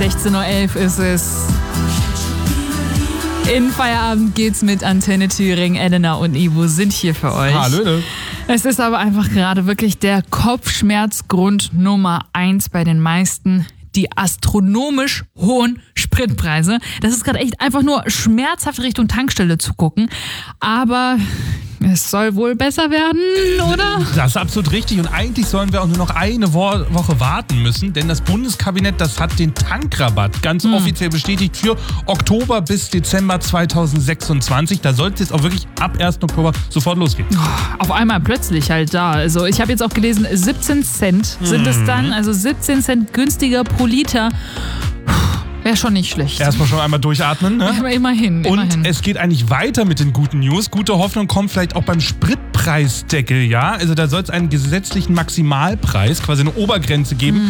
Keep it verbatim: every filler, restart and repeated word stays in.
sechzehn Uhr elf ist es. In Feierabend geht's mit Antenne Thüringen. Elena und Ivo sind hier für euch. Hallöle. Es ist aber einfach gerade wirklich der Kopfschmerzgrund Nummer eins bei den meisten. Die astronomisch hohen Spritpreise. Das ist gerade echt einfach nur schmerzhaft Richtung Tankstelle zu gucken. Aber es soll wohl besser werden, oder? Das ist absolut richtig. Und eigentlich sollen wir auch nur noch eine Wo- Woche warten müssen, denn das Bundeskabinett, das hat den Tankrabatt ganz hm. offiziell bestätigt für Oktober bis Dezember zweitausendsechsundzwanzig. Da soll es jetzt auch wirklich ab ersten Oktober sofort losgehen. Auf einmal plötzlich halt da. Also ich habe jetzt auch gelesen, siebzehn Cent sind es dann, also siebzehn Cent günstiger pro Liter. Wäre schon nicht schlecht. Erstmal schon einmal durchatmen, ne? Aber immerhin, Und immerhin. es geht eigentlich weiter mit den guten News. Gute Hoffnung kommt vielleicht auch beim Spritpreisdeckel, ja? Also da soll es einen gesetzlichen Maximalpreis, quasi eine Obergrenze geben,